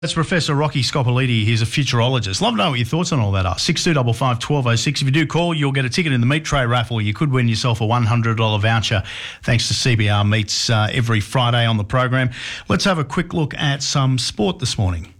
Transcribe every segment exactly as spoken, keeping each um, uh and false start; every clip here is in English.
That's Professor Rocky Scopoliti. He's a futurologist. Love to know what your thoughts on all that are. six two five five, one two oh six. If you do call, you'll get a ticket in the meat tray raffle. You could win yourself a one hundred dollars voucher thanks to C B R Meats uh, every Friday on the program. Let's have a quick look at some sport this morning.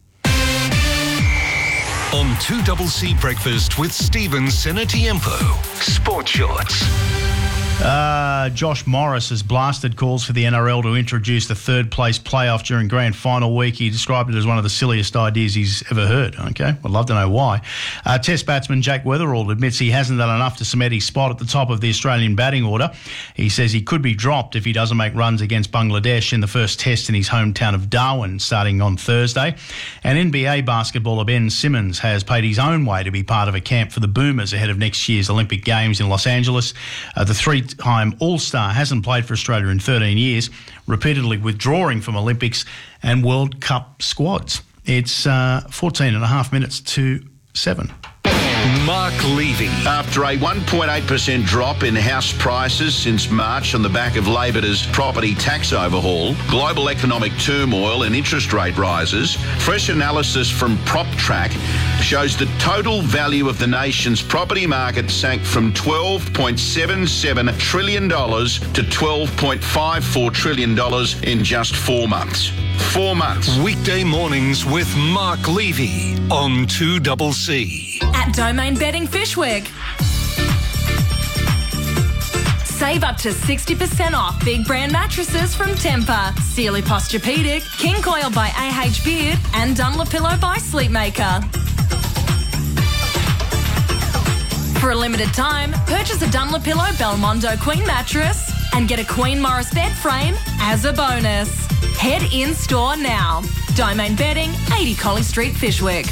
On two C C Breakfast with Stephen Senatiempo. Sport Shorts. Uh, Josh Morris has blasted calls for the N R L to introduce the third-place playoff during grand final week. He described it as one of the silliest ideas he's ever heard. Okay, I'd love to know why. Uh, Test batsman Jake Weatherall admits he hasn't done enough to cement his spot at the top of the Australian batting order. He says he could be dropped if he doesn't make runs against Bangladesh in the first test in his hometown of Darwin starting on Thursday. And N B A basketballer Ben Simmons has paid his own way to be part of a camp for the Boomers ahead of next year's Olympic Games in Los Angeles. Uh, the three time All-Star hasn't played for Australia in thirteen years, repeatedly withdrawing from Olympics and World Cup squads. It's uh, fourteen and a half minutes to seven. Mark Levy. After a one point eight percent drop in house prices since March on the back of Labor's property tax overhaul, global economic turmoil and interest rate rises, fresh analysis from PropTrack shows the total value of the nation's property market sank from twelve point seven seven trillion dollars to twelve point five four trillion dollars in just four months. Four months. Weekday mornings with Mark Levy on two C C. At Domain Bedding Fishwick. Save up to sixty percent off big brand mattresses from Tempur, Sealy Posturepedic, King Coil by A H Beard and Dunlopillow by Sleepmaker. For a limited time, purchase a Dunlopillow Belmondo Queen mattress and get a Queen Morris bed frame as a bonus. Head in store now. Domain Bedding, eighty Colley Street, Fishwick.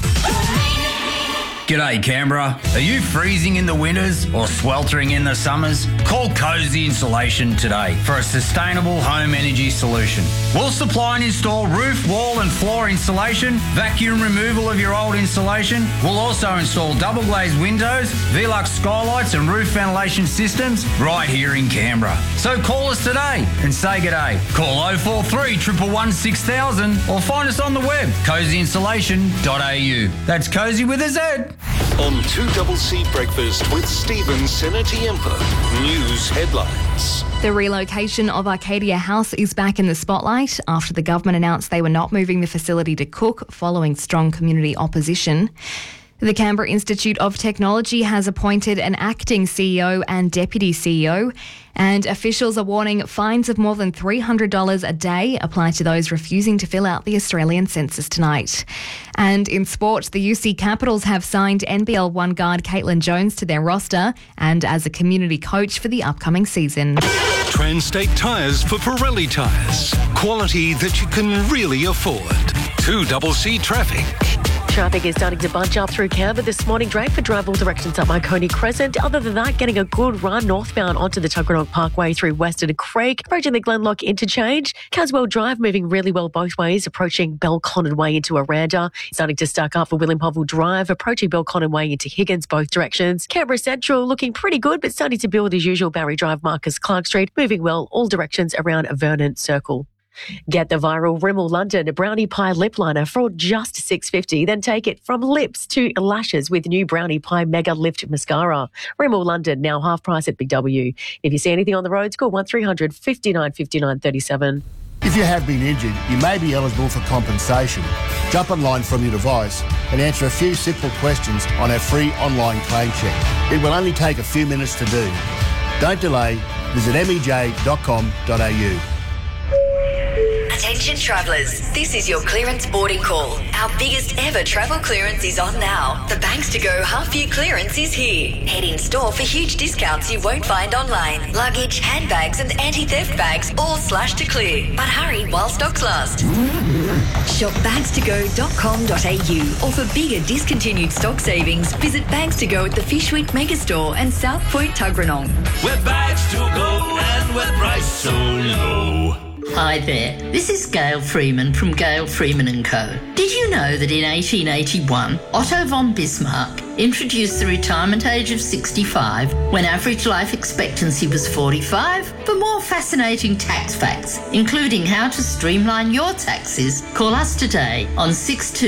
G'day Canberra. Are you freezing in the winters or sweltering in the summers? Call Cozy Insulation today for a sustainable home energy solution. We'll supply and install roof, wall and floor insulation, vacuum removal of your old insulation. We'll also install double glazed windows, Velux skylights and roof ventilation systems right here in Canberra. So call us today and say g'day. Call oh four three, one one one, six thousand or find us on the web, cozy insulation dot a u. That's Cozy with a Z. On two C C Breakfast with Stephen Senatiempo. News headlines. The relocation of Arcadia House is back in the spotlight after the government announced they were not moving the facility to Cook following strong community opposition. The Canberra Institute of Technology has appointed an acting C E O and deputy C E O, and officials are warning fines of more than three hundred dollars a day apply to those refusing to fill out the Australian census tonight. And in sport, the U C Capitals have signed N B L one guard Caitlin Jones to their roster and as a community coach for the upcoming season. Transtate Tyres for Pirelli Tyres. Quality that you can really afford. two C C Traffic. Traffic is starting to bunch up through Canberra this morning. Drakeford Drive all directions up Marconi Crescent. Other than that, getting a good run northbound onto the Tuggeranong Parkway through Western Creek, approaching the Glenlock interchange. Caswell Drive moving really well both ways, approaching Belconnen Way into Aranda. Starting to stack up for William Hovell Drive, approaching Belconnen Way into Higgins both directions. Canberra Central looking pretty good, but starting to build as usual. Barry Drive, Marcus Clark Street, moving well all directions around Vernon Circle. Get the viral Rimmel London Brownie Pie Lip Liner for just six dollars fifty. Then take it from lips to lashes with new Brownie Pie Mega Lift Mascara. Rimmel London, now half price at Big W. If you see anything on the roads, call one three hundred, fifty-nine, fifty-nine, thirty-seven. If you have been injured, you may be eligible for compensation. Jump online from your device and answer a few simple questions on our free online claim check. It will only take a few minutes to do. Don't delay. Visit m e j dot com dot a u. Attention travellers, this is your clearance boarding call. Our biggest ever travel clearance is on now. The Banks to Go half year clearance is here. Head in store for huge discounts you won't find online. Luggage, handbags and anti-theft bags all slashed to clear. But hurry while stocks last. Shop bags to go dot com dot a u or for bigger discontinued stock savings, visit Bags to Go at the Fishwick Megastore and South Point Tuggeranong. With bags to go and with price so low. Hi there, this is Gail Freeman from Gail Freeman and Co. Did you know that in eighteen eighty-one, Otto von Bismarck introduced the retirement age of sixty-five when average life expectancy was forty-five? For more fascinating tax facts, including how to streamline your taxes, call us today on six two